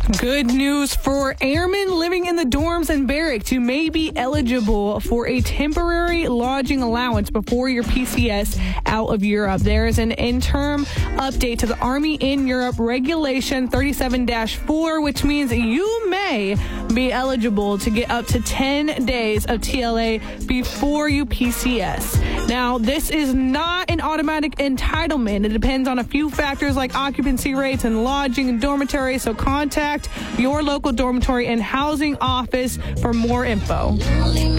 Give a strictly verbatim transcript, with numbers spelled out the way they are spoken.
Good news for airmen living in the dorms and barracks. You may be eligible for a temporary lodging allowance before your P C S out of Europe. There is an interim update to the Army in Europe Regulation thirty-seven dash four, which means you may be eligible to get up to ten days of T L A before you P C S. Now, this is not an automatic entitlement. It depends on a few factors like occupancy rates and lodging and dormitories, so contact your local dormitory and housing office for more info.